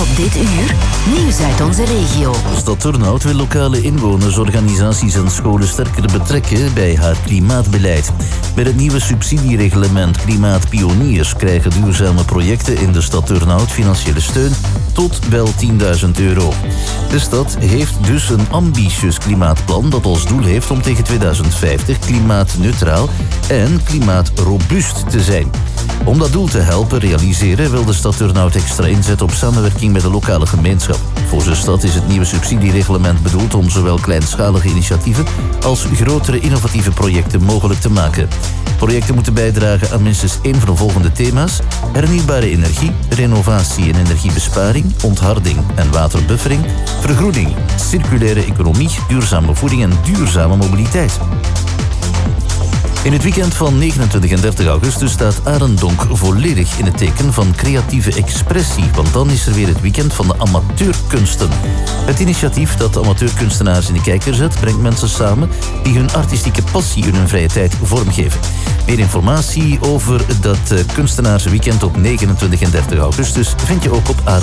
Op dit uur, nieuws uit onze regio. De stad Turnhout wil lokale inwoners, organisaties en scholen sterker betrekken bij haar klimaatbeleid. Bij het nieuwe subsidiereglement Klimaatpioniers krijgen duurzame projecten in de stad Turnhout financiële steun tot wel €10.000. De stad heeft dus een ambitieus klimaatplan dat als doel heeft om tegen 2050 klimaatneutraal en klimaatrobuust te zijn. Om dat doel te helpen realiseren wil de stad Turnhout extra inzetten op samenwerking met de lokale gemeenschap. Volgens de stad is het nieuwe subsidiereglement bedoeld om zowel kleinschalige initiatieven als grotere innovatieve projecten mogelijk te maken. Projecten moeten bijdragen aan minstens 1 van de volgende thema's: hernieuwbare energie, renovatie en energiebesparing, ontharding en waterbuffering, vergroening, circulaire economie, duurzame voeding en duurzame mobiliteit. In het weekend van 29 en 30 augustus staat Arendonk volledig in het teken van creatieve expressie, want dan is er weer het weekend van de amateurkunsten. Het initiatief dat de amateurkunstenaars in de kijker zet, brengt mensen samen die hun artistieke passie in hun vrije tijd vormgeven. Meer informatie over dat kunstenaarsweekend op 29 en 30 augustus vind je ook op Arendonk.